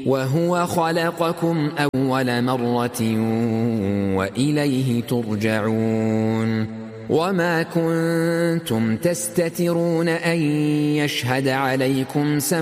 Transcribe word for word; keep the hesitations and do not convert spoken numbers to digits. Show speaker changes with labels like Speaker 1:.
Speaker 1: وهو خلقكم أول مرة وإليه ترجعون وما كنتم تستترون أن يشهد عليكم سمعكم